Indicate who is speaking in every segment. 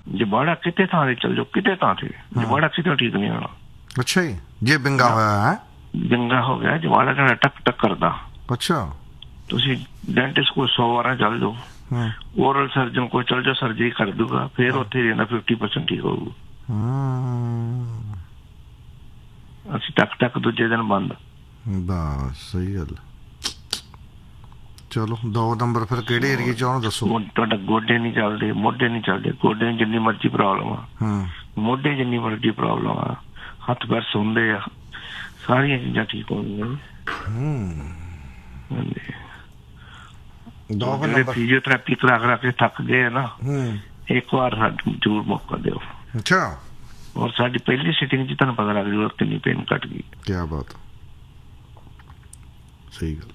Speaker 1: ਜਬਾੜਾ ਕਿਤੇ ਥਾਂ ਤੇ ਚੱਲ ਜਾਓ, ਕਿਤੇ ਥਾਂ ਤੇ ਜਬਾੜਾ ਕਿਤੇ ਠੀਕ ਨਹੀਂ ਹੋਣਾ।
Speaker 2: ਅੱਛਾ ਜੀ, ਜੇ ਵਿੰਗਾ ਹੋਇਆ ਹੈ,
Speaker 1: ਵਿੰਗਾ ਹੋ ਗਿਆ ਜਬਾੜਾ ਤੁਹਾਡਾ ਟਕ ਟਕ ਕਰਦਾ।
Speaker 2: ਅੱਛਾ,
Speaker 1: ਤੁਸੀਂ ਡੈਂਟਿਸਟ ਕੋਲ 100 ਵਾਰਾਂ ਚੱਲ ਜਾਓ, ਓਰਲ ਸਰਜਨ ਕੋਲ ਚੱਲ ਜਾਓ, ਸਰਜਰੀ ਕਰ ਦੂਗਾ, ਫਿਰ ਉੱਥੇ ਰਹਿੰਦਾ 50% ਠੀਕ ਹੋਊਗਾ। ਅਸੀਂ ਟਕ ਟਕ ਦੂਜੇ ਦਿਨ ਬੰਦ।
Speaker 2: ਬਸ ਸਹੀ ਗੱਲ। ਚਲੋ 2 ਨੰਬਰ ਫਿਰ ਕਿਹੜੇ ਏਰੀਏ ਚ ਉਹਨੂੰ ਦੱਸੋ।
Speaker 1: ਤੁਹਾਡਾ ਗੋਡੇ ਨਹੀਂ ਚੱਲਦੇ, ਮੋਢੇ ਨਹੀਂ ਚੱਲਦੇ। ਗੋਡੇ ਜਿੰਨੀ ਮਰਜ਼ੀ ਪ੍ਰੋਬਲਮ ਆ, ਮੋਢੇ ਜਿੰਨੀ ਮਰਜ਼ੀ ਪ੍ਰੋਬਲਮ ਆ, ਹੱਥ ਪੈਰ ਸੁੰਦੇ ਆ, ਸਾਰੀਆਂ ਚੀਜ਼ਾਂ ਠੀਕ ਹੋਣਗੀਆਂ। ਜਿਹੜੇ ਫਿਜ਼ੀਓਥੈਰੇਪੀ ਕਰਾ ਕੇ ਥੱਕ ਗਏ ਆ ਨਾ, ਇੱਕ ਵਾਰ ਸਾਨੂੰ ਜ਼ਰੂਰ ਮੌਕਾ ਦਿਓ।
Speaker 2: ਅੱਛਾ,
Speaker 1: ਔਰ ਸਾਡੀ ਪਹਿਲੀ ਸਿਟਿੰਗ ਚ ਤੁਹਾਨੂੰ ਪਤਾ ਲੱਗ ਜੂਗਾ ਕਿੰਨੀ ਪੇਨ ਘੱਟ ਗਈ।
Speaker 2: ਕਿਆ ਬਾਤ, ਸਹੀ ਗੱਲ।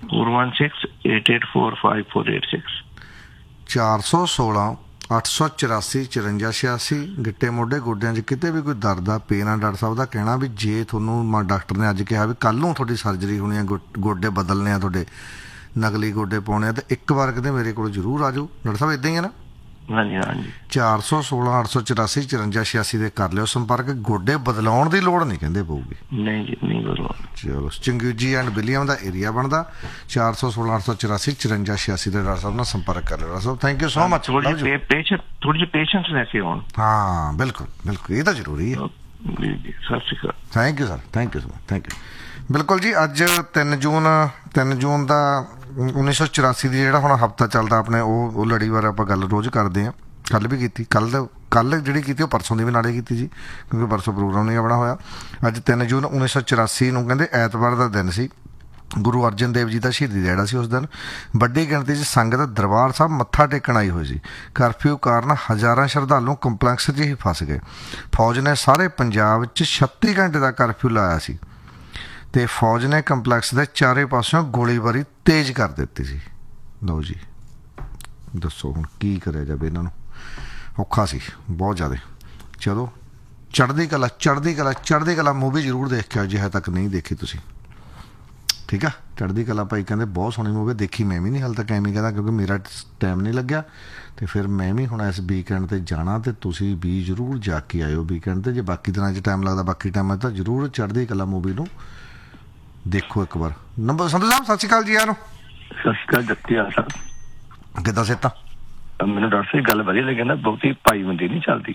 Speaker 1: 4168845486
Speaker 2: 416 884 5486। ਗਿੱਟੇ ਮੋਢੇ ਗੋਡਿਆਂ 'ਚ ਕਿਤੇ ਵੀ ਕੋਈ ਦਰਦ ਆ, ਪੇਨ ਆ, ਡਾਕਟਰ ਸਾਹਿਬ ਦਾ ਕਹਿਣਾ ਵੀ ਜੇ ਤੁਹਾਨੂੰ ਡਾਕਟਰ ਨੇ ਅੱਜ ਕਿਹਾ ਵੀ ਕੱਲ੍ਹ ਨੂੰ ਤੁਹਾਡੀ ਸਰਜਰੀ ਹੋਣੀ ਆ, ਗੋਡੇ ਬਦਲਣੇ ਆ, ਤੁਹਾਡੇ ਨਕਲੀ ਗੋਡੇ ਪਾਉਣੇ ਆ, ਤਾਂ ਇੱਕ ਵਾਰ ਕਹਿੰਦੇ ਮੇਰੇ ਕੋਲ ਜ਼ਰੂਰ ਆ ਜਾਓ। ਡਾਕਟਰ ਸਾਹਿਬ ਇੱਦਾਂ ਹੀ ਹੈ ਨਾ?
Speaker 1: ਹਾਂਜੀ ਹਾਂਜੀ।
Speaker 2: 416 884 5486 ਦੇ ਕਰ ਲਿਓ ਸੰਪਰਕ। ਗੋਡੇ ਬਦਲਾਉਣ ਦੀ ਲੋੜ ਨਹੀਂ ਕਹਿੰਦੇ ਪਊਗੀ।
Speaker 1: ਨਹੀਂ ਜੀ, ਨਹੀਂ ਬਦਲਾਉਣ।
Speaker 2: ਚਲੋ, ਚੰਗਿਊਜੀ ਐਂਡ ਵਿਲੀਅਮ ਦਾ ਏਰੀਆ ਬਣਦਾ। 416 884 5486 ਦੇ ਡਾਕਟਰ ਸਾਹਿਬ ਨਾਲ ਸੰਪਰਕ ਕਰ ਲਿਓ। Doctor Sahib thank you so much.
Speaker 1: ਥੋੜੀ ਜਿਹੀ ਪੇਸ਼ੈਂਸ ਲੈ ਕੇ ਆਉਣ।
Speaker 2: ਹਾਂ ਬਿਲਕੁਲ ਬਿਲਕੁਲ, ਇਹ ਤਾਂ ਜ਼ਰੂਰੀ ਹੈ।
Speaker 1: ਜੀ ਜੀ, ਸਤਿ ਸ਼੍ਰੀ ਅਕਾਲ।
Speaker 2: Thank you sir, thank you so much, thank you. ਬਿਲਕੁਲ ਜੀ, ਅੱਜ 3 ਜੂਨ ਦਾ 1984 ਦੀ ਜਿਹੜਾ ਹੁਣ ਹਫ਼ਤਾ ਚੱਲਦਾ ਆਪਣੇ, ਉਹ ਲੜੀ ਬਾਰੇ ਆਪਾਂ ਗੱਲ ਰੋਜ਼ ਕਰਦੇ ਹਾਂ। ਕੱਲ੍ਹ ਵੀ ਕੀਤੀ, ਕੱਲ੍ਹ ਜਿਹੜੀ ਕੀਤੀ ਉਹ ਪਰਸੋਂ ਦੀ ਵੀ ਨਾਲੇ ਕੀਤੀ ਸੀ, ਕਿਉਂਕਿ ਪਰਸੋਂ ਪ੍ਰੋਗਰਾਮ ਨਹੀਂ ਆਪਣਾ ਹੋਇਆ। ਅੱਜ 3 ਜੂਨ 1984 ਨੂੰ ਕਹਿੰਦੇ ਐਤਵਾਰ ਦਾ ਦਿਨ ਸੀ। ਗੁਰੂ ਅਰਜਨ ਦੇਵ ਜੀ ਦਾ ਸ਼ਹੀਦੀ ਦਿਹਾੜਾ ਸੀ। ਉਸ ਦਿਨ ਵੱਡੀ ਗਿਣਤੀ 'ਚ ਸੰਗਤ ਦਰਬਾਰ ਸਾਹਿਬ ਮੱਥਾ ਟੇਕਣ ਆਈ ਹੋਈ ਸੀ। ਕਰਫਿਊ ਕਾਰਨ ਹਜ਼ਾਰਾਂ ਸ਼ਰਧਾਲੂ ਕੰਪਲੈਕਸ 'ਚ ਹੀ ਫਸ ਗਏ। ਫੌਜ ਨੇ ਸਾਰੇ ਪੰਜਾਬ 'ਚ 36 ਘੰਟੇ ਦਾ ਕਰਫਿਊ ਲਾਇਆ ਸੀ ਅਤੇ ਫੌਜ ਨੇ ਕੰਪਲੈਕਸ ਦੇ ਚਾਰੇ ਪਾਸਿਓਂ ਗੋਲੀਬਾਰੀ ਤੇਜ਼ ਕਰ ਦਿੱਤੀ ਸੀ। ਲਓ ਜੀ, ਦੱਸੋ ਹੁਣ ਕੀ ਕਰਿਆ ਜਾਵੇ। ਇਹਨਾਂ ਨੂੰ ਔਖਾ ਸੀ ਬਹੁਤ ਜ਼ਿਆਦਾ। ਚਲੋ, ਚੜ੍ਹਦੀ ਕਲਾ ਚੜ੍ਹਦੀ ਕਲਾ ਚੜ੍ਹਦੀ ਕਲਾ ਮੂਵੀ ਜ਼ਰੂਰ ਦੇਖ ਕੇ ਆਓ ਜੇ ਹਜੇ ਤੱਕ ਨਹੀਂ ਦੇਖੀ ਤੁਸੀਂ। ਠੀਕ ਆ, ਚੜ੍ਹਦੀ ਕਲਾ ਭਾਈ ਕਹਿੰਦੇ ਬਹੁਤ ਸੋਹਣੀ ਮੂਵੀ। ਦੇਖੀ ਮੈਂ ਵੀ ਨਹੀਂ ਹਾਲੇ ਤੱਕ, ਐਵੇਂ ਕਹਿੰਦਾ ਕਿਉਂਕਿ ਮੇਰਾ ਟਾਈਮ ਨਹੀਂ ਲੱਗਿਆ। ਅਤੇ ਫਿਰ ਮੈਂ ਵੀ ਹੁਣ ਇਸ ਵੀਕਐਂਡ 'ਤੇ ਜਾਣਾ, ਅਤੇ ਤੁਸੀਂ ਵੀ ਜ਼ਰੂਰ ਜਾ ਕੇ ਆਇਓ ਵੀਕਐਂਡ 'ਤੇ। ਜੇ ਬਾਕੀ ਦਿਨਾਂ 'ਚ ਟਾਈਮ ਲੱਗਦਾ, ਬਾਕੀ ਟਾਈਮਾਂ ਤਾਂ ਜ਼ਰੂਰ ਚੜ੍ਹਦੀ ਕਲਾ ਮੂਵੀ ਨੂੰ ਦੇਖੋ ਇੱਕ ਵਾਰ। ਨੰਬਰ ਸੰਧੂ ਸਾਹਿਬ ਸਤਿ ਸ਼੍ਰੀ ਅਕਾਲ ਜੀ। ਨੂੰ
Speaker 1: ਸਤਿ ਸ਼੍ਰੀ ਅਕਾਲ ਜੱਤੀ ਆ ਸਾਹਿਬ,
Speaker 2: ਕਿੱਦਾਂ ਸਿਹਤਾਂ?
Speaker 1: ਮੈਨੂੰ ਡਾਕਟਰ ਸਾਹਿਬ ਗੱਲ ਵਧੀਆ ਲੱਗੀ ਨਾ, ਬਹੁਤੀ ਭਾਈ ਬੰਦੀ ਨਹੀਂ ਚੱਲਦੀ।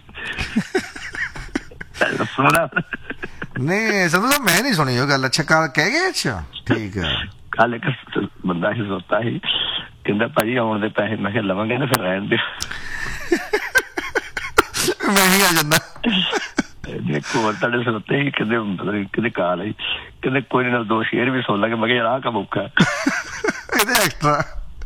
Speaker 2: ਨਹੀਂ ਸੰਧੂ ਸਾਹਿਬ, ਮੈਂ ਨਹੀਂ ਸੁਣੀ ਉਹ ਗੱਲ। ਅੱਛਾ, ਕੱਲ ਕਹਿ ਗਏ? ਅੱਛਾ ਠੀਕ ਹੈ।
Speaker 1: ਕੱਲ ਇੱਕ ਬੰਦਾ ਸੀ ਸੋਤਾ ਸੀ, ਕਹਿੰਦਾ ਭਾਜੀ ਆਉਣ ਦੇ ਪੈਸੇ ਮੈਂ ਕਿਹਾ ਲਵਾਂਗੇ ਨਾ, ਫਿਰ ਰਹਿਣ ਦਿਓ।
Speaker 2: ਮੈਂ ਹੀ ਆ ਜਾਂਦਾ।
Speaker 1: ਕੋਲ ਤੁਹਾਡੇ ਸਰੋਤੇ ਸੀ, ਕਹਿੰਦੇ ਕਾਲ ਆਈ, ਕਹਿੰਦੇ ਕੋਈ ਨਾਲ 2 ਸ਼ੇਅਰ ਵੀ ਸੁਣ ਲਾਂਗੇ। ਮੈਂ ਕਿਹਾ ਯਾਰ ਆਹ ਕੰਮ ਔਖਾ
Speaker 2: ਇਹਦੇ ਐਕਸਟਰਾ।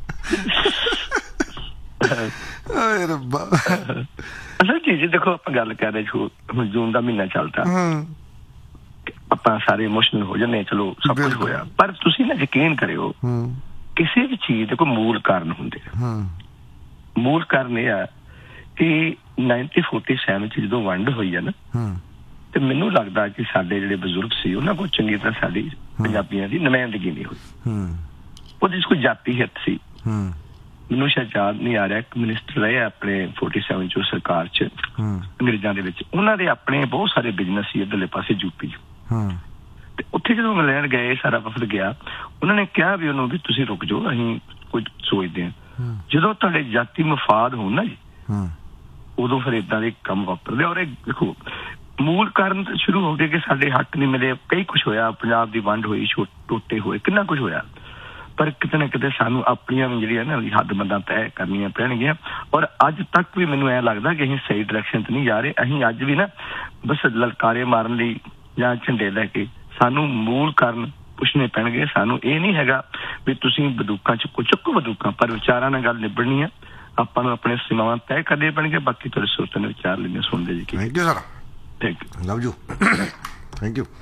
Speaker 2: ਰੱਬਾ,
Speaker 1: ਅਸਲ ਚੀਜ਼ ਦੇਖੋ, ਆਪਾਂ ਗੱਲ ਕਰ ਰਹੇ ਹੁਣ ਜੂਨ ਦਾ ਮਹੀਨਾ ਚੱਲਦਾ, ਆਪਾਂ ਸਾਰੇ ਇਮੋਸ਼ਨਲ ਹੋ ਜਾਂਦੇ। ਚਲੋ ਸਭ ਕੁਝ ਹੋਇਆ, ਪਰ ਤੁਸੀਂ ਨਾ ਯਕੀਨ ਕਰਿਓ, ਕਿਸੇ ਵੀ ਚੀਜ਼ ਦੇ ਕੋਈ ਮੂਲ ਕਾਰਨ ਹੁੰਦੇ ਆ। ਮੂਲ ਕਾਰਨ ਇਹ ਆ ਕਿ 1947 ਚ ਜਦੋਂ ਵੰਡ ਹੋਈ ਆ ਨਾ, ਤੇ ਮੈਨੂੰ ਲੱਗਦਾ ਕਿ ਸਾਡੇ ਜਿਹੜੇ ਬਜ਼ੁਰਗ ਸੀ ਉਹਨਾਂ ਕੋਲ ਚੰਗੀ ਤਰ੍ਹਾਂ ਸਾਡੀ ਪੰਜਾਬੀਆਂ ਦੀ ਨੁਮਾਇੰਦਗੀ ਨਹੀਂ ਹੋਈ। ਉਹਦੇ ਚ ਕੋਈ ਜਾਤੀ ਹਿੱਤ ਸੀ। ਮੈਨੂੰ ਸ਼ਾਇਦ ਯਾਦ ਨਹੀਂ ਆ ਰਿਹਾ, ਇੱਕ ਮਿਨਿਸਟਰ ਰਹੇ ਆਪਣੇ 47 ਚ ਸਰਕਾਰ ਚ ਅੰਗਰੇਜ਼ਾਂ ਦੇ ਵਿੱਚ। ਉਹਨਾਂ ਦੇ ਆਪਣੇ ਬਹੁਤ ਸਾਰੇ ਬਿਜ਼ਨਸ ਸੀ ਇੱਧਰਲੇ ਪਾਸੇ ਯੂਪੀ ਚ, ਤੇ ਉੱਥੇ ਜਦੋਂ ਮਿਲਣ ਗਏ, ਸਾਰਾ ਵਫਦ ਗਿਆ, ਉਹਨਾਂ ਨੇ ਕਿਹਾ ਵੀ ਉਹਨੂੰ ਵੀ ਤੁਸੀਂ ਰੁਕ ਜਾਓ, ਅਸੀਂ ਕੁਝ ਸੋਚਦੇ ਹਾਂ। ਜਦੋਂ ਤੁਹਾਡੇ ਜਾਤੀ ਮਫਾਦ ਹੋਣ ਨਾ ਜੀ, ਉਦੋਂ ਫਿਰ ਏਦਾਂ ਦੇ ਕੰਮ ਵਾਪਰਦੇ। ਔਰ ਇਹ ਦੇਖੋ, ਮੂਲ ਕਾਰਨ ਤਾਂ ਸ਼ੁਰੂ ਹੋ ਗਏ ਕਿ ਸਾਡੇ ਹੱਕ ਨਹੀਂ ਮਿਲੇ, ਕਈ ਕੁਛ ਹੋਇਆ, ਪੰਜਾਬ ਦੀ ਵੰਡ ਹੋਈ, ਟੋਟੇ ਹੋਏ, ਕਿੰਨਾ ਕੁਛ ਹੋਇਆ। ਪਰ ਕਿਤੇ ਨਾ ਕਿਤੇ ਸਾਨੂੰ ਆਪਣੀਆਂ ਵੀ ਜਿਹੜੀਆਂ ਨਾ ਹੱਦ ਬੰਦਾਂ ਤੈਅ ਕਰਨੀਆਂ ਪੈਣਗੀਆਂ। ਔਰ ਅੱਜ ਤੱਕ ਵੀ ਮੈਨੂੰ ਐਂ ਲੱਗਦਾ ਕਿ ਅਸੀਂ ਸਹੀ ਡਾਇਰੈਕਸ਼ਨ 'ਤੇ ਨਹੀਂ ਜਾ ਰਹੇ। ਅਸੀਂ ਅੱਜ ਵੀ ਨਾ ਬਸ ਲਲਕਾਰੇ ਮਾਰਨ ਲਈ ਜਾਂ ਝੰਡੇ ਲੈ ਕੇ ਸਾਨੂੰ ਮੂਲ ਕਾਰਨ ਪੁੱਛਣੇ ਪੈਣਗੇ। ਸਾਨੂੰ ਇਹ ਨਹੀਂ ਹੈਗਾ ਵੀ ਤੁਸੀਂ ਬੰਦੂਕਾਂ 'ਚ ਚੁੱਕੋ ਬੰਦੂਕਾਂ, ਪਰ ਵਿਚਾਰਾਂ ਨਾਲ ਗੱਲ ਨਿਬੜਨੀ ਆ। ਆਪਾਂ ਨੂੰ ਆਪਣੇ ਸੀਮਾਵਾਂ ਤੈਅ ਕਰਨੇ ਪੈਣਗੇ। ਬਾਕੀ ਤੁਹਾਡੇ ਸਰੋਤਿਆਂ ਨੇ ਵਿਚਾਰ ਲੈਣੇ ਸੁਣਦੇ ਜੀ।
Speaker 2: Thank you sir,
Speaker 1: thank you,
Speaker 2: love you, thank you.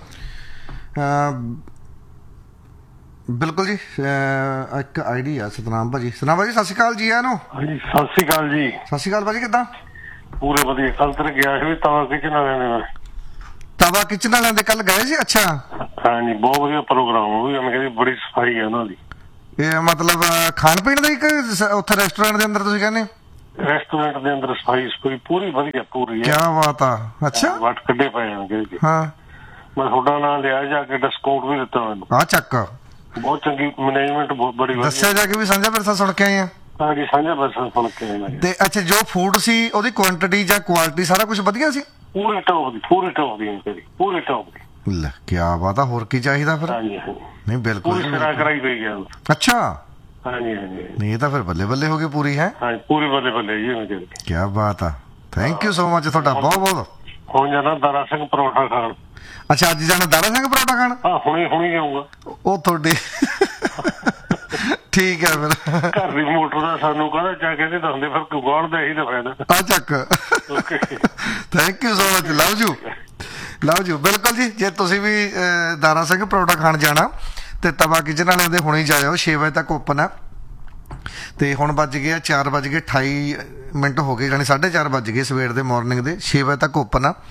Speaker 2: ਬਿਲਕੁਲ ਜੀ, ਇੱਕ ਆਈਡੀ ਆ ਸਤਨਾਮ ਭਾਜੀ। ਸਤਨਾਮ ਭਾਜੀ ਸਤਿ ਸ਼੍ਰੀ ਅਕਾਲ ਜੀ। ਨੂੰ
Speaker 3: ਹਾਂਜੀ, ਸਤਿ ਸ਼੍ਰੀ ਅਕਾਲ ਜੀ।
Speaker 2: ਸਤਿ ਸ਼੍ਰੀ ਅਕਾਲ ਭਾਜੀ, ਕਿੱਦਾਂ?
Speaker 3: ਪੂਰੇ ਵਧੀਆ। ਕੱਲ ਤੱਕ ਗਿਆ ਸੀ ਤਵਾ ਕਿਚਨ ਵਾਲਿਆਂ ਦੇ।
Speaker 2: ਤਵਾ ਕਿਚਨ ਵਾਲਿਆਂ ਦੇ ਕੱਲ ਗਏ ਸੀ? ਅੱਛਾ,
Speaker 3: ਹਾਂਜੀ, ਬਹੁਤ ਵਧੀਆ ਪ੍ਰੋਗਰਾਮ ਹੋਇਆ। ਮੈਂ ਕਹਿੰਦੀ ਬੜੀ ਸਫਾਈ ਹੈ ਉਹਨਾਂ ਦੀ।
Speaker 2: ਇਹ ਮਤਲਬ ਖਾਣ ਪੀਣ ਦਾ ਇੱਕ ਉੱਥੇ ਰੈਸਟੋਰੈਂਟ ਦੇ ਅੰਦਰ ਤੁਸੀਂ ਕਹਿੰਦੇ?
Speaker 3: ਰੈਸਟੋਰੈਂਟ ਦੇ ਅੰਦਰ ਸਫਾਈ ਪੂਰੀ ਵਧੀਆ ਪੂਰੀ
Speaker 2: ਕੀ ਬਾਤ ਆ। ਅੱਛਾ,
Speaker 3: ਵੱਟ ਕੱਢੇ ਪਏ ਹੋਣਗੇ ਜੀ।
Speaker 2: ਹਾਂ,
Speaker 3: ਮੈਂ ਤੁਹਾਡਾ ਨਾਂ ਲਿਆ ਜਾ ਕੇ ਡਿਸਕਾਊਂਟ ਵੀ ਦਿੱਤਾ ਮੈਨੂੰ।
Speaker 2: ਆ ਚੱਕ,
Speaker 3: ਬਹੁਤ ਚੰਗੀ ਮੈਨੇਜਮੈਂਟ, ਬਹੁਤ ਬੜੀ ਵਧੀਆ।
Speaker 2: ਦੱਸਿਆ ਜਾ ਕੇ ਵੀ ਸਾਂਝਾ ਵਿਰਸਾ ਸੁਣ ਕੇ ਆਏ ਆ।
Speaker 3: ਹਾਂਜੀ, ਸਾਂਝਾ ਵਿਰਸਾ ਸੁਣ ਕੇ ਆਏ ਮੈਂ।
Speaker 2: ਤੇ ਅੱਛਾ, ਜੋ ਫੂਡ ਸੀ ਉਹਦੀ ਕੁਆਂਟੀਟੀ ਜਾਂ ਕੁਆਲਿਟੀ ਸਾਰਾ ਕੁਝ ਵਧੀਆ ਸੀ?
Speaker 3: ਪੂਰੀ ਟੌਪ ਦੀ ਪੂਰੀ ਟੌਪ ਦੀ।
Speaker 2: ਲੈ ਕੀ ਬਾਤ ਆ, ਹੋਰ ਕੀ ਚਾਹੀਦਾ ਫਿਰ?
Speaker 3: ਹਾਂਜੀ ਹਾਂਜੀ,
Speaker 2: ਨਹੀਂ ਬਿਲਕੁਲ
Speaker 3: ਪੂਰੀ ਸਿਰਾ ਕਰਾਈ ਗਈ ਹੈ।
Speaker 2: ਅੱਛਾ,
Speaker 3: ਹਾਂਜੀ ਹਾਂਜੀ,
Speaker 2: ਨਹੀਂ ਇਹ ਤਾਂ ਫਿਰ ਬੱਲੇ ਬੱਲੇ ਹੋ ਗਈ ਪੂਰੀ। ਹੈ
Speaker 3: ਹਾਂਜੀ, ਪੂਰੀ ਬੱਲੇ ਜੀ।
Speaker 2: ਕੀ ਬਾਤ ਆ, ਥੈਂਕ ਯੂ ਸੋ ਮਚ ਤੁਹਾਡਾ ਬਹੁਤ ਬਹੁਤ।
Speaker 3: ਹੁਣ ਜਾਣਾ ਦਾਰਾ ਸਿੰਘ ਪਰੌਂਠਾ ਖਾਣ।
Speaker 2: ਅੱਛਾ, ਅੱਜ ਜਾਣਾ ਦਾਰਾ ਸਿੰਘ ਪਰੌਂਠਾ ਖਾਣ?
Speaker 3: ਹਾਂ, ਹੁਣੀ ਜਾਊਂਗਾ।
Speaker 2: ਉਹ ਤੁਹਾਡੀ ਠੀਕ ਹੈ ਫਿਰ।
Speaker 3: ਘਰ ਦੀ ਮੋਟਰ ਦਾ ਸਾਨੂੰ ਕਹਿੰਦਾ ਜਾ ਕੇ ਦੱਸਦੇ, ਫਿਰ ਗਾਣ ਦਾ ਇਹੀ ਤਾਂ ਫਾਇਦਾ।
Speaker 2: ਆ ਚੱਕ, thank you so much, love you. ਬਿਲਕੁਲ ਜੀ, ਜੇ ਤੁਸੀਂ ਵੀ ਦਾਰਾ ਸਿੰਘ ਪਰੌਂਠਾ ਖਾਣ ਜਾਣਾ ਤੇ ਤਵਾ ਕਿਚਨ ਵਾਲਿਆਂ ਦੇ ਹੁਣੇ ਜਾਇਓ, 6 ਵਜੇ ਤੱਕ ਓਪਨ ਆ। ਤੇ ਹੁਣ ਵੱਜ ਗਏ 4:28 ਹੋ ਗਏ, ਯਾਨੀ 4:30 ਵੱਜ ਗਏ ਸਵੇਰ ਦੇ ਮਾਰਨਿੰਗ ਦੇ। 6 ਵਜੇ ਤੱਕ ਓਪਨ ਆ।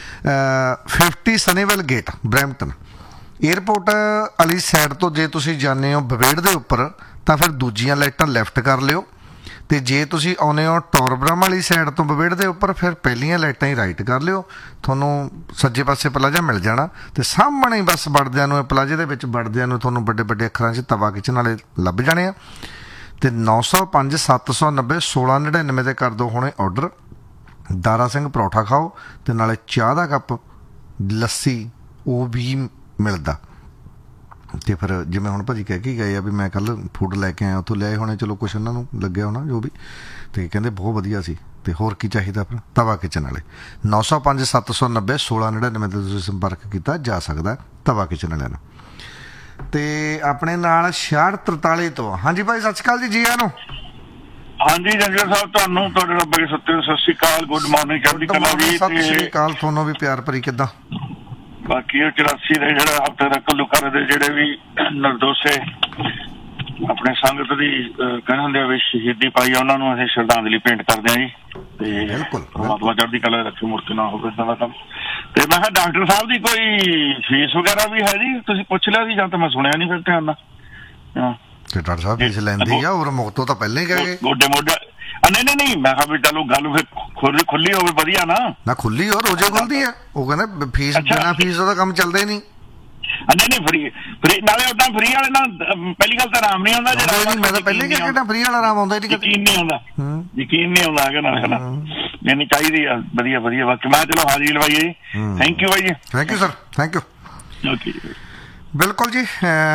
Speaker 2: 50 ਸਨੀਵੈਲ ਗੇਟ, ਬਰੈਂਪਟਨ ਏਅਰਪੋਰਟ ਵਾਲੀ ਸਾਈਡ ਤੋਂ ਜੇ ਤੁਸੀਂ ਜਾਂਦੇ ਹੋ ਬਵੇੜ ਦੇ ਉੱਪਰ ਤਾਂ ਫਿਰ ਦੂਜੀਆਂ ਲਾਈਟਾਂ ਲੈਫਟ ਕਰ ਲਿਓ, ਤੇ ਜੇ ਤੁਸੀਂ ਆਉਂਦੇ ਹੋ ਟੋਰਬਰਮ ਵਾਲੀ ਸਾਈਡ ਤੋਂ ਬਵੇੜ ਦੇ ਉੱਪਰ ਫਿਰ ਪਹਿਲੀਆਂ ਲਾਈਟਾਂ ਹੀ ਰਾਈਟ ਕਰ ਲਿਓ, ਤੁਹਾਨੂੰ ਸੱਜੇ ਪਾਸੇ ਪਲਾਜ਼ਾ ਮਿਲ ਜਾਣਾ। ਤੇ ਸਾਹਮਣੇ ਬਸ ਵੜਦਿਆਂ ਨੂੰ, ਪਲਾਜ਼ੇ ਦੇ ਵਿੱਚ ਵੜਦਿਆਂ ਨੂੰ ਤੁਹਾਨੂੰ ਵੱਡੇ ਵੱਡੇ ਅੱਖਰਾਂ 'ਚ ਤਵਾ ਕਿਚਨ ਵਾਲੇ ਲੱਭ ਜਾਣੇ ਆ। ਤੇ 905 790 1699 ਤੇ ਕਰ ਦਿਓ ਹੁਣੇ ਆਰਡਰ। ਦਾਰਾ ਸਿੰਘ ਪਰੌਠਾ ਖਾਓ ਤੇ ਨਾਲੇ ਚਾਹ ਦਾ ਕੱਪ, ਲੱਸੀ ਉਹ ਵੀ ਮਿਲਦਾ। ਤੇ ਫਿਰ ਜਿਵੇਂ ਹੁਣ ਭਾਜੀ ਕਹਿ ਕੇ ਗਏ ਆ ਵੀ ਮੈਂ ਕੱਲ ਫੂਡ ਲੈ ਕੇ ਆਇਆ, ਉੱਥੋਂ ਲਿਆਏ ਹੋਣੇ, ਚਲੋ ਕੁਛ ਉਹਨਾਂ ਨੂੰ ਲੱਗਿਆ ਹੋਣਾ ਜੋ ਵੀ, ਤੇ ਕਹਿੰਦੇ ਬਹੁਤ ਵਧੀਆ ਸੀ। ਤੇ ਹੋਰ ਕੀ ਚਾਹੀਦਾ ਫਿਰ? ਤਵਾ ਕਿਚਨ ਵਾਲੇ 905 790 1699 ਤੇ ਤੁਸੀਂ ਸੰਪਰਕ ਕੀਤਾ ਜਾ ਸਕਦਾ ਤਵਾ ਕਿਚਨ ਵਾਲਿਆਂ ਨੂੰ। ਤੇ ਆਪਣੇ ਨਾਲ 6643 ਤੋਂ। ਹਾਂਜੀ ਭਾਈ, ਸਤਿ ਸ਼੍ਰੀ ਅਕਾਲ ਜੀ, ਜੀ ਆਇਆਂ ਨੂੰ।
Speaker 4: ਹਾਂਜੀ ਜੰਗਲ ਸਾਹਿਬ, ਤੁਹਾਨੂੰ ਤੁਹਾਡੇ ਰੱਬ ਦੇ ਸੱਤੇ ਸਤਿ ਸ਼੍ਰੀ ਅਕਾਲ, ਗੁੱਡ ਮਾਰਨਿੰਗ, ਚੜ੍ਹਦੀ ਕਲਾ ਜੀ।
Speaker 2: ਸਤਿ ਸ਼੍ਰੀ ਅਕਾਲ, ਤੁਹਾਨੂੰ ਵੀ ਪਿਆਰ ਭਰੀ ਕਿੱਦਾਂ?
Speaker 4: ਬਾਕੀ ਉਹ 84 ਦੇ ਜਿਹੜਾ ਹਫ਼ਤੇ ਦਾ ਘੱਲੂਘਾਰੇ ਦੇ ਜਿਹੜੇ ਵੀ ਨਿਰਦੋਸ਼ੇ ਆਪਣੇ ਸੰਗਤ ਦੀ ਕਹਿੰਦੇ ਹੁੰਦੇ ਆ ਵੀ ਸ਼ਹੀਦੀ ਪਾਈ ਆ, ਉਹਨਾਂ ਨੂੰ ਅਸੀਂ ਸ਼ਰਧਾਂਜਲੀ ਭੇਂਟ ਕਰਦੇ ਹਾਂ ਜੀ। ਤੇ ਪਰਮਾਤਮਾ ਚੜ੍ਹਦੀ ਕਲਾ ਰੱਖੇ, ਮੁੜ ਕੇ ਨਾ ਹੋਵੇ ਇਦਾਂ ਦਾ ਕੰਮ। ਤੇ ਮੈਂ ਕਿਹਾ ਡਾਕਟਰ ਸਾਹਿਬ ਦੀ ਕੋਈ ਫੀਸ ਵਗੈਰਾ ਵੀ ਹੈ ਜੀ? ਤੁਸੀਂ ਪੁੱਛ ਲਿਆ ਸੀ ਜਾਂ ਤਾਂ ਮੈਂ ਸੁਣਿਆ ਨਹੀਂ ਫਿਰ ਧਿਆਨ ਨਾਲ।
Speaker 2: ਤੇ ਡਾਕਟਰ ਸਾਹਿਬ ਫੀਸ ਲੈਂਦੀ ਆ, ਔਰ ਮੁਕਤੋਂ ਤਾਂ ਪਹਿਲਾਂ ਹੀ ਕਹਿ ਗਏ।
Speaker 4: ਗੋਡੇ ਮੋਢੇ ਨਹੀਂ, ਮੈਂ ਕਿਹਾ ਵੀ ਚਲੋ ਗੱਲ ਫਿਰ ਖੁੱਲੀ ਹੋਵੇ ਵਧੀਆ ਨਾ
Speaker 2: ਖੁੱਲੀ ਹੋ ਰੋਜ਼ੇ ਖੁੱਲਦੀ ਆ। ਉਹ ਕਹਿੰਦੇ ਫੀਸ ਬਿਨਾਂ ਫੀਸ ਉਹਦਾ ਕੰਮ ਚੱਲਦਾ ਹੀ ਨਹੀਂ।
Speaker 4: ਨਹੀਂ ਫਰੀ ਨਾਲੇ ਉਦਾਂ ਫਰੀ ਵਾਲੇ ਨਾਲ ਪਹਿਲੀ ਗੱਲ ਤਾਂ ਆਰਾਮ ਨਹੀਂ ਆਉਂਦਾ।
Speaker 2: ਜਿਹੜਾ ਮੈਂ ਤਾਂ ਪਹਿਲੇ ਕਿ ਫਰੀ ਵਾਲਾ ਆਰਾਮ ਆਉਂਦਾ ਹੀ
Speaker 4: ਯਕੀਨ ਨਹੀਂ ਆਉਂਦਾ ਹੈਗਾ ਨਾਲ ਹਨਾ। ਨਹੀਂ ਚਾਹੀਦੀ ਆ ਵਧੀਆ। ਬਾਕੀ ਮੈਂ ਚਲੋ ਹਾਜ਼ਰੀ ਲਵਾਈਏ ਜੀ। ਥੈਂਕ ਯੂ ਬਾਈ ਜੀ।
Speaker 2: Thank you sir, thank you.
Speaker 4: Okay
Speaker 2: ਬਿਲਕੁਲ ਜੀ।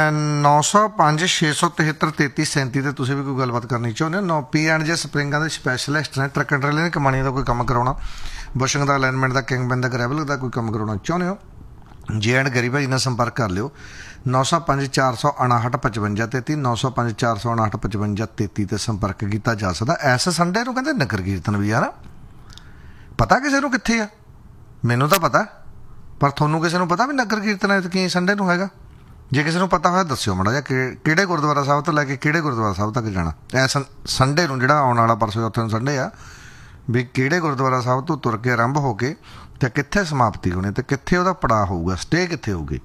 Speaker 2: 905 673 3337 ਤੇ ਤੁਸੀਂ ਵੀ ਕੋਈ ਗੱਲਬਾਤ ਕਰਨੀ ਚਾਹੁੰਦੇ ਹੋ। P&J ਸਪਰਿੰਗਾਂ ਦੇ ਸਪੈਸ਼ਲਿਸਟ ਨੇ, ਟਰੱਕ ਐਂਡ ਟਰੇਲਰ ਨੇ, ਕਮਾਣੀ ਦਾ ਕੋਈ ਕੰਮ ਕਰਾਉਣਾ, ਬੁਸ਼ਿੰਗ ਦਾ, ਅਲਾਈਨਮੈਂਟ ਦਾ, ਕਿੰਗਬੈਨ ਦਾ, ਗ੍ਰੈਵਲ ਦਾ ਕੋਈ ਕੰਮ ਕਰਾਉਣਾ ਚਾਹੁੰਦੇ ਹੋ, J&G ਗਰੀ ਭਾਈ ਨਾਲ ਸੰਪਰਕ ਕਰ ਲਿਓ। 905 459 55 33 905 459 55 33 ਤੇ ਸੰਪਰਕ ਕੀਤਾ ਜਾ ਸਕਦਾ। ਇਸ ਸੰਡੇ ਨੂੰ ਕਹਿੰਦੇ ਨਗਰ ਕੀਰਤਨ ਵੀ ਆ ਨਾ। ਪਤਾ ਕਿਸੇ ਨੂੰ ਕਿੱਥੇ ਆ? ਮੈਨੂੰ ਤਾਂ ਪਤਾ, ਪਰ ਤੁਹਾਨੂੰ ਕਿਸੇ ਨੂੰ ਪਤਾ ਵੀ ਨਗਰ ਕੀਰਤਨ ਹੈ ਕੀ ਸੰਡੇ ਨੂੰ ਹੈਗਾ? ਜੇ ਕਿਸੇ ਨੂੰ ਪਤਾ ਹੋਇਆ ਦੱਸਿਓ ਮਾੜਾ ਜਿਹਾ, ਕਿਹੜੇ ਗੁਰਦੁਆਰਾ ਸਾਹਿਬ ਤੋਂ ਲੈ ਕੇ ਕਿਹੜੇ ਗੁਰਦੁਆਰਾ ਸਾਹਿਬ ਤੱਕ ਜਾਣਾ ਇਸ ਸੰਡੇ ਨੂੰ, ਜਿਹੜਾ ਆਉਣ ਵਾਲਾ ਪਰਸੋਂ ਚੌਥੇ ਨੂੰ ਸੰਡੇ ਆ, ਵੀ ਕਿਹੜੇ ਗੁਰਦੁਆਰਾ ਸਾਹਿਬ ਤੋਂ ਤੁਰ ਕੇ ਆਰੰਭ ਹੋ ਕੇ ਤੇ ਕਿੱਥੇ ਸਮਾਪਤੀ ਹੋਣੀ, ਤੇ ਕਿੱਥੇ ਉਹਦਾ ਪੜਾਅ ਹੋਊਗਾ, ਸਟੇ ਕਿੱਥੇ ਹੋਊਗੀ,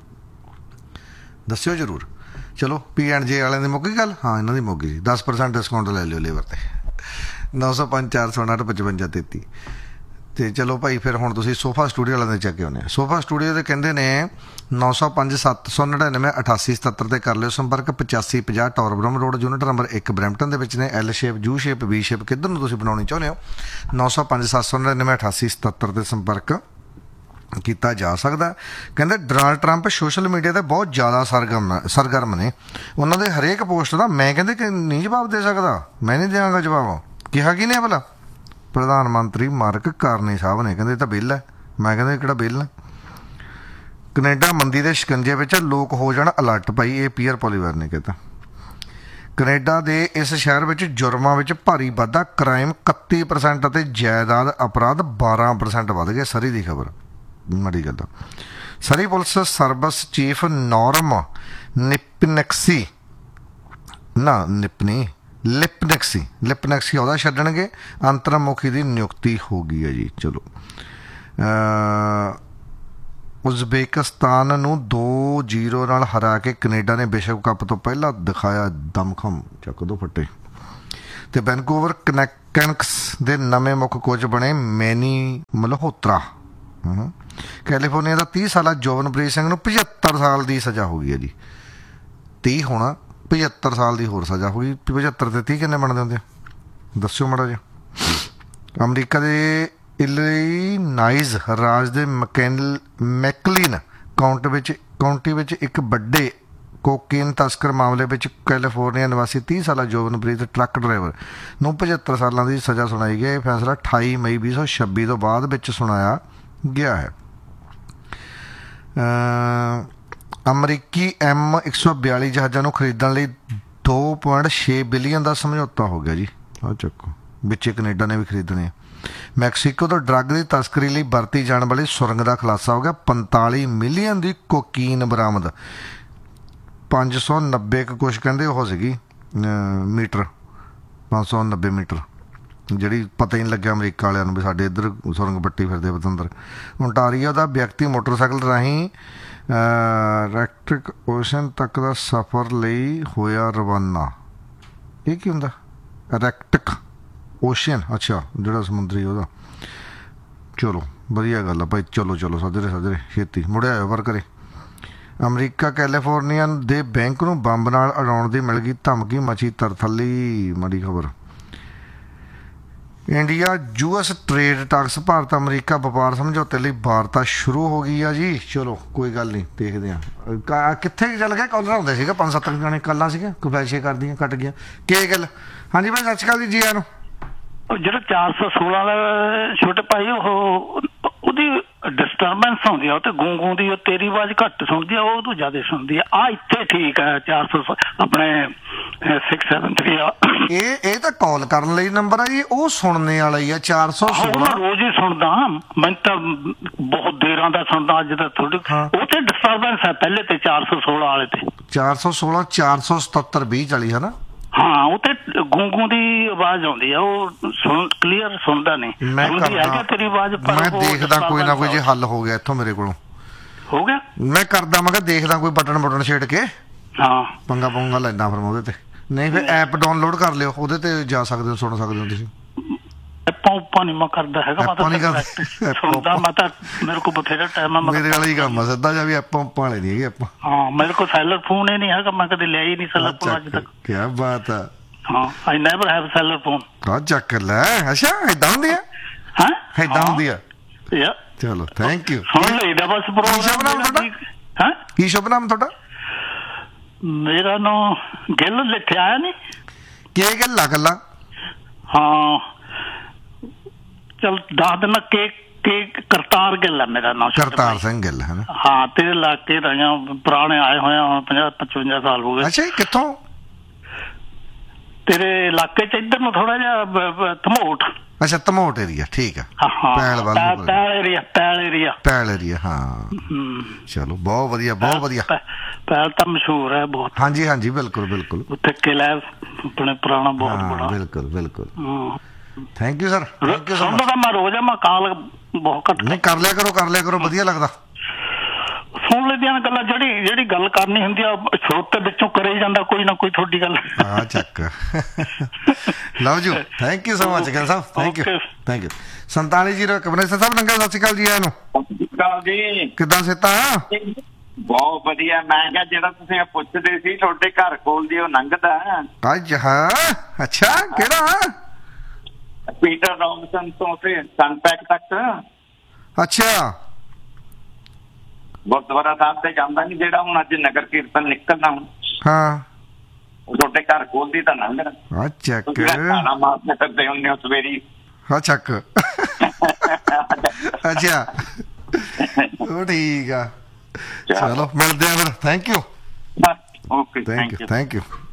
Speaker 2: ਦੱਸਿਓ ਜ਼ਰੂਰ। ਚਲੋ P&J ਵਾਲਿਆਂ ਦੀ ਮੁੱਕ ਗਈ ਗੱਲ? ਹਾਂ, ਇਹਨਾਂ ਦੀ ਮੁੱਕ ਗਈ ਜੀ। 10% ਡਿਸਕਾਊਂਟ ਲੈ ਲਿਓ ਲੇਬਰ ਤੇ। 905 459 55 33 ਤੇ ਚਲੋ ਭਾਈ ਫਿਰ ਹੁਣ ਤੁਸੀਂ ਸੋਫਾ ਸਟੂਡੀਓ ਵਾਲਿਆਂ ਦੇ ਚੱਕੇ ਆਉਂਦੇ ਆ। ਸੋਫਾ ਸਟੂਡੀਓ ਦੇ ਕਹਿੰਦੇ ਨੇ 905 799 8877 ਤੇ ਕਰ ਲਿਓ ਸੰਪਰਕ। 8550 ਟੋਰਬਰਮ ਰੋਡ, ਯੂਨਿਟ ਨੰਬਰ 1 ਬਰੈਂਪਟਨ ਦੇ ਵਿੱਚ ਨੇ। L shape, U shape, V shape ਕਿੱਧਰ ਨੂੰ ਤੁਸੀਂ ਬਣਾਉਣੀ ਚਾਹੁੰਦੇ ਹੋ, 905 799 8877 ਤੇ ਸੰਪਰਕ ਕੀਤਾ ਜਾ ਸਕਦਾ। ਕਹਿੰਦੇ ਡੋਨਾਲਡ ਟਰੰਪ ਸੋਸ਼ਲ ਮੀਡੀਆ ਤੇ ਬਹੁਤ ਜ਼ਿਆਦਾ ਸਰਗਰਮ ਨੇ। ਉਹਨਾਂ ਦੇ ਹਰੇਕ ਪੋਸਟ ਦਾ ਮੈਂ ਕਹਿੰਦੇ ਕਿ ਨਹੀਂ ਜਵਾਬ ਦੇ ਸਕਦਾ, ਮੈਂ ਨਹੀਂ ਦੇਵਾਂਗਾ ਜਵਾਬ। ਕਿਹਾ ਕੀ ਨੇ ਭਲਾ? ਪ੍ਰਧਾਨ ਮੰਤਰੀ ਮਾਰਕ ਕਾਰਨੀ ਸਾਹਿਬ ਨੇ। ਕਹਿੰਦੇ ਤਾਂ ਬਿੱਲ ਹੈ। ਮੈਂ ਕਹਿੰਦਾ ਕਿਹੜਾ ਬਿੱਲ ਹੈ? ਕੈਨੇਡਾ ਮੰਦੀ ਦੇ ਸ਼ਿਕੰਜੇ ਵਿੱਚ, ਲੋਕ ਹੋ ਜਾਣ ਅਲਰਟ ਭਾਈ, ਇਹ ਪੀਅਰ ਪੋਲੀਵਰ ਨੇ ਕਹਿਤਾ। ਕੈਨੇਡਾ ਦੇ ਇਸ ਸ਼ਹਿਰ ਵਿੱਚ ਜੁਰਮਾਂ ਵਿੱਚ ਭਾਰੀ ਵਾਧਾ, ਕ੍ਰਾਈਮ 31% ਅਤੇ ਜਾਇਦਾਦ ਅਪਰਾਧ 12% ਵੱਧ ਗਏ। ਸਰੀ ਦੀ ਖਬਰ, ਮਾੜੀ ਗੱਲ ਆ। ਸਰੀ ਪੁਲਿਸ ਸਰਵਿਸ ਚੀਫ ਨੋਰਮ ਲਿਪਨੈਕਸੀ ਉਹਦਾ ਛੱਡਣਗੇ। ਅੰਤਰਮੁਖੀ ਦੀ ਨਿਯੁਕਤੀ ਹੋ ਗਈ ਹੈ ਜੀ। ਚਲੋ ਉਜ਼ਬੇਕਿਸਤਾਨ ਨੂੰ 2-0 ਨਾਲ ਹਰਾ ਕੇ ਕੈਨੇਡਾ ਨੇ ਵਿਸ਼ਵ ਕੱਪ ਤੋਂ ਪਹਿਲਾਂ ਦਿਖਾਇਆ ਦਮਖਮ। ਚੱਕ ਦੋ ਫੱਟੇ। ਤੇ ਵੈਨਕੂਵਰ ਕੈਨਕਸ ਦੇ ਨਵੇਂ ਮੁੱਖ ਕੋਚ ਬਣੇ ਮੈਨੀ ਮਲਹੋਤਰਾ। ਕੈਲੀਫੋਰਨੀਆ ਦਾ 30 ਸਾਲਾ ਜੋਵਨਪ੍ਰੀਤ ਸਿੰਘ ਨੂੰ 75 ਸਾਲ ਦੀ ਸਜ਼ਾ ਹੋ ਗਈ ਹੈ ਜੀ। 30 ਹੋਣਾ, 75 ਸਾਲ ਦੀ ਹੋਰ ਸਜ਼ਾ ਹੋ ਗਈ। 75 ਤੇ 30 ਕਿੰਨੇ ਬਣਦੇ ਹੁੰਦੇ ਦੱਸਿਓ ਮਾੜਾ ਜਿਹਾ। ਅਮਰੀਕਾ ਦੇ ਇਲੀਨਾਇਜ਼ ਰਾਜ ਦੇ ਮੈਕਲੀਨ ਕਾਉਂਟੀ ਵਿੱਚ ਇੱਕ ਵੱਡੇ ਕੋਕੇਨ ਤਸਕਰ ਮਾਮਲੇ ਵਿੱਚ ਕੈਲੀਫੋਰਨੀਆ ਨਿਵਾਸੀ 30 ਸਾਲਾ ਜੋਵਨਪ੍ਰੀਤ ਟਰੱਕ ਡਰਾਈਵਰ ਨੂੰ 75 ਸਾਲਾਂ ਦੀ ਸਜ਼ਾ ਸੁਣਾਈ ਗਈ। ਇਹ ਫੈਸਲਾ 28 ਮਈ 2026 ਤੋਂ ਬਾਅਦ ਵਿੱਚ ਸੁਣਾਇਆ ਗਿਆ ਹੈ। ਅਮਰੀਕੀ M142 ਜਹਾਜ਼ਾਂ ਨੂੰ ਖਰੀਦਣ ਲਈ 2.6 ਬਿਲੀਅਨ ਦਾ ਸਮਝੌਤਾ ਹੋ ਗਿਆ ਜੀ। ਆਹ ਚੱਕੋ, ਵਿੱਚੇ ਕੈਨੇਡਾ ਨੇ ਵੀ ਖਰੀਦਣੇ ਆ। ਮੈਕਸੀਕੋ ਤੋਂ ਡਰੱਗ ਦੀ ਤਸਕਰੀ ਲਈ ਵਰਤੀ ਜਾਣ ਵਾਲੀ ਸੁਰੰਗ ਦਾ ਖੁਲਾਸਾ ਹੋ ਗਿਆ। 45 ਮਿਲੀਅਨ ਦੀ ਕੋਕੀਨ ਬਰਾਮਦ। 590 ਕੁਛ ਕਹਿੰਦੇ ਉਹ ਸੀਗੀ ਮੀਟਰ, 590 ਮੀਟਰ, ਜਿਹੜੀ ਪਤਾ ਹੀ ਨਹੀਂ ਲੱਗਿਆ ਅਮਰੀਕਾ ਵਾਲਿਆਂ ਨੂੰ ਵੀ ਸਾਡੇ ਇੱਧਰ ਸੁਰੰਗ ਪੱਟੀ ਫਿਰਦੇ ਪਤੰਦਰ। ਓਨਟਾਰੀਓ ਦਾ ਵਿਅਕਤੀ ਮੋਟਰਸਾਈਕਲ ਰਾਹੀਂ ਆਰਕਟਿਕ ਓਸ਼ਨ ਤੱਕ ਦਾ ਸਫ਼ਰ ਲਈ ਹੋਇਆ ਰਵਾਨਾ। ਇਹ ਕੀ ਹੁੰਦਾ ਆਰਕਟਿਕ ਓਸ਼ਨ? ਅੱਛਾ, ਜਿਹੜਾ ਸਮੁੰਦਰੀ ਉਹਦਾ। ਚਲੋ ਵਧੀਆ ਗੱਲ ਆ ਭਾਈ, ਚਲੋ ਸੱਜਰੇ ਛੇਤੀ ਮੁੜਿਆ ਆਇਓ ਪਰ ਘਰੇ। ਅਮਰੀਕਾ ਕੈਲੀਫੋਰਨੀਆ ਦੇ ਬੈਂਕ ਨੂੰ ਬੰਬ ਨਾਲ ਉਡਾਉਣ ਦੀ ਮਿਲ ਗਈ ਧਮਕੀ, ਮਚੀ ਤਰਥੱਲੀ। ਮਾੜੀ ਖਬਰ। India US trade tax Bharat America ਵਪਾਰ ਸਮਝੌਤੇ ਲਈ ਵਾਰਤਾ ਸ਼ੁਰੂ ਹੋ ਗਈ ਆ ਜੀ। ਚਲੋ ਕੋਈ ਗੱਲ ਨਹੀਂ, ਦੇਖਦੇ ਹਾਂ ਕਿੱਥੇ ਚੱਲ ਗਿਆ। ਕਾਲਰ ਹੁੰਦੇ ਸੀਗਾ 5-7 ਜਣੇ, ਕੱਲਾਂ ਸੀਗੀਆਂ ਕੋਈ ਵੈਸੇ ਕਰਦੀਆਂ ਕੱਟ ਗਿਆ। ਕੀ ਗੱਲ? ਹਾਂਜੀ ਭਾਈ ਸਤਿ ਸ਼੍ਰੀ ਅਕਾਲ ਜੀ। ਨੂੰ
Speaker 5: ਜਿਹੜਾ 416 ਵਾਲਾ ਛੋਟੇ ਭਾਈ ਉਹਦੀ ਡਿਸਟਰਬੈਂਸ ਆਉਂਦੀ ਆ, ਉਹ ਤੇ ਗੂੰ ਦੀ ਤੇਰੀ ਆਵਾਜ਼ ਘੱਟ ਸੁਣਦੀ ਆ, ਉਹ ਤੋਂ ਜ਼ਿਆਦਾ ਸੁਣਦੀ ਆ। ਇੱਥੇ ਠੀਕ ਆ 400 ਆਪਣੇ 673 ਆ।
Speaker 2: ਇਹ ਤਾਂ ਕਾਲ ਕਰਨ ਲਈ ਨੰਬਰ ਆ ਜੀ, ਉਹ ਸੁਣਨੇ ਵਾਲਾ ਹੀ ਆ 416।
Speaker 5: ਰੋਜ਼ ਹੀ ਸੁਣਦਾ ਮੈਂ ਤਾਂ, ਬਹੁਤ ਦੇਰਾਂ ਦਾ ਸੁਣਦਾ। ਅੱਜ ਤਾਂ ਥੋੜੀ ਉਹ ਤੇ ਡਿਸਟਰਬੈਂਸ ਹੈ ਪਹਿਲੇ ਤੇ 416 ਵਾਲੇ ਤੇ
Speaker 2: 416 477 2040 ਹੈ ਨਾ।
Speaker 5: ਹਾਂ, ਉਹ ਤੇ ਗੂੰ ਦੀ ਆਵਾਜ਼ ਆਉਂਦੀ ਆ, ਉਹ ਕਲੀਅਰ ਸੁਣਦਾ ਨਹੀਂ।
Speaker 2: ਮੈਂ
Speaker 5: ਤੇਰੀ ਆਵਾਜ਼
Speaker 2: ਮੈਂ ਦੇਖਦਾ ਕੋਈ ਨਾ ਕੋਈ ਜੇ ਹੱਲ ਹੋ ਗਿਆ ਇੱਥੋਂ ਮੇਰੇ ਕੋਲੋਂ
Speaker 5: ਹੋ ਗਿਆ।
Speaker 2: ਮੈਂ ਕਰਦਾ, ਮੈਂ ਕਿਹਾ ਦੇਖਦਾ ਕੋਈ ਬਟਨ ਛੇੜ ਕੇ।
Speaker 5: ਹਾਂ,
Speaker 2: ਪੰਗਾ ਲੈਂਦਾ ਫਿਰ ਮੈਂ ਉਹਦੇ ਤੇ। ਨਹੀਂ ਫਿਰ ਐਪ ਡਾਊਨਲੋਡ ਕਰ ਲਿਓ, ਉਹਦੇ ਤੇ ਜਾ ਸਕਦੇ ਹੋ, ਸੁਣ ਸਕਦੇ ਹੋ ਤੁਸੀਂ।
Speaker 5: ਆਪਾਂ ਨਹੀਂ ਮੈਂ ਕਰਦਾ ਹੈਗਾ, ਸੁਣਦਾ ਮੈਂ ਤਾਂ। ਮੇਰੇ ਕੋਲ ਬਥੇਰਾ ਟਾਈਮ ਆ,
Speaker 2: ਮੇਰੇ ਵਾਲਾ ਹੀ ਕੰਮ ਆ ਸਿੱਧਾ ਜਾ ਵੀ ਆਪਾਂ ਵਾਲੇ ਨਹੀਂ ਹੈਗੇ ਆਪਾਂ।
Speaker 5: ਹਾਂ, ਮੇਰੇ ਕੋਲ ਸੈਲਰ ਫੋਨ ਹੀ ਨਹੀਂ ਹੈਗਾ, ਮੈਂ ਕਦੇ ਲਿਆ ਹੀ ਨਹੀਂ ਸੈਲਰ ਫੋਨ ਅੱਜ ਤੱਕ।
Speaker 2: ਕੀ ਬਾਤ ਆ।
Speaker 5: ਹਾਂ, I never have seller phone.
Speaker 2: ਆ ਚੱਕ ਲੈ। ਅੱਛਾ, ਏਦਾਂ ਹੁੰਦੀ ਆ?
Speaker 5: ਹਾਂ,
Speaker 2: ਏਦਾਂ ਹੁੰਦੀ ਆ।
Speaker 5: ਯਾ
Speaker 2: ਚਲੋ ਥੈਂਕ ਯੂ।
Speaker 5: ਸੁਣ ਲਈਦਾ ਬਸ ਪ੍ਰੋਗਰਾਮ। ਹਾਂ,
Speaker 2: ਕੀ ਸ਼ੁਭ ਨਾਮ ਤੁਹਾਡਾ?
Speaker 5: ਮੇਰਾ ਨਾਮ ਗਿੱਲ ਲਿਖਿਆ ਆਇਆ ਨਹੀਂ।
Speaker 2: ਕੀ ਗੱਲਾਂ?
Speaker 5: ਹਾਂ, ਚਲ ਦੱਸ ਦਿੰਦਾ। ਕਰਤਾਰ ਗਿੱਲ ਹੈ ਮੇਰਾ ਨਾਮ।
Speaker 2: ਕਰਤਾਰ ਸਿੰਘ ਗਿੱਲ ਹੈ ਨਾ।
Speaker 5: ਹਾਂ, ਤੇਰੇ ਇਲਾਕੇ ਦਾ ਪੁਰਾਣੇ ਆਏ ਹੋਏ ਹੁਣ 50-55 ਸਾਲ ਹੋ ਗਏ।
Speaker 2: ਅੱਛਾ, ਕਿੱਥੋਂ?
Speaker 5: ਤੇਰੇ ਇਲਾਕੇ ਚ ਇੱਧਰ ਨੂੰ ਥੋੜਾ ਜਿਹਾ ਧਮੋਟ।
Speaker 2: ਅੱਛਾ, ਧਮੋਟ ਏਰੀਆ, ਠੀਕ ਆ। ਪੈਲ ਏਰੀਆ। ਹਾਂ, ਚਲੋ ਬਹੁਤ ਵਧੀਆ।
Speaker 5: ਪੈਲ ਤਾਂ ਮਸ਼ਹੂਰ ਹੈ ਬਹੁਤ।
Speaker 2: ਹਾਂਜੀ ਬਿਲਕੁਲ।
Speaker 5: ਉੱਥੇ ਕਿਲਾ ਆਪਣੇ ਪੁਰਾਣਾ ਬਹੁਤ ਬੜਾ।
Speaker 2: ਬਿਲਕੁਲ। Thank you sir.
Speaker 5: ਸੁਣਦਾ ਮੈਂ ਰੋਜ਼ ਮੈਂ ਕਾਲ ਬਹੁਤ ਘੱਟ।
Speaker 2: ਨਹੀਂ, ਕਰ ਲਿਆ ਕਰੋ ਵਧੀਆ ਲੱਗਦਾ।
Speaker 5: ਸੁਣ ਲੈਂਦੀਆਂ ਗੱਲਾਂ, ਜਿਹੜੀ ਗੱਲ ਕਰਨੀ ਹੁੰਦੀ ਆ ਸਰੋਤੇ ਵਿੱਚੋਂ ਕਰੇ ਜਾਂਦਾ ਕੋਈ ਨਾ ਕੋਈ ਤੁਹਾਡੀ ਗੱਲ।
Speaker 2: ਹਾਂ ਚੱਕ। Love you, thank you so much Gill Sahib. Thank you. 4701 ਸਾਹਿਬ ਨੰਗਾ ਸਤਿ ਸ਼੍ਰੀ ਅਕਾਲ ਜੀ।
Speaker 6: ਜੀ
Speaker 2: ਕਿੱਦਾਂ ਸਿੱਤਾ?
Speaker 6: ਬਹੁਤ ਵਧੀਆ। ਮੈਂ ਕਿਹਾ ਜਿਹੜਾ ਤੁਸੀਂ ਪੁੱਛਦੇ ਸੀ ਤੁਹਾਡੇ ਘਰ ਕੋਲ ਦੀ ਉਹ ਲੰਘਦਾ
Speaker 2: ਅੱਜ? ਹਾਂ, ਅੱਛਾ, ਕਿਹੜਾ?
Speaker 6: ਪੀਟਰ ਰੌਬਸਨ ਤੋਂ ਤੇ ਸਨਪੈਕ ਤੱਕ।
Speaker 2: ਅੱਛਾ,
Speaker 6: ਗੁਰਦੁਆਰਾ ਸਾਹਿਬ ਤੇ ਜਾਂਦਾ ਨਹੀਂ, ਜਿਹੜਾ ਹੁਣ ਅੱਜ ਨਗਰ ਕੀਰਤਨ ਨਿਕਲਣਾ।
Speaker 2: ਹਾਂ,
Speaker 6: ਉਹ ਤੁਹਾਡੇ ਘਰ ਕੋਲ ਦੀ ਤਾਂ ਲੰਘਦਾ।
Speaker 2: ਅੱਛਾ,
Speaker 6: ਮਾਰਦੇ ਫਿਰਦੇ ਹੁੰਦੇ ਹੋ ਸਵੇਰੀ।
Speaker 2: ਅੱਛਾ ਅੱਛਾ, ਉਹ ਠੀਕ ਆ। ਚਲੋ ਮਿਲਦੇ ਆ ਫਿਰ। Thank you.
Speaker 6: Okay,
Speaker 2: thank you.